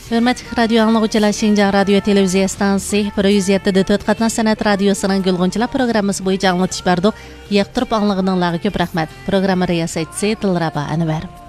Hörmətli radio anlıqçılar, Şinjan radio televiziya stansiyası 107.4 qatnaş sənət radiosunun Gülğunçular proqramısı boyunca anlatış berdıq. Yaqtırıb anlığınızlarga köp rəhmət. Proqramı riyasətçisi Dilraba Anvar.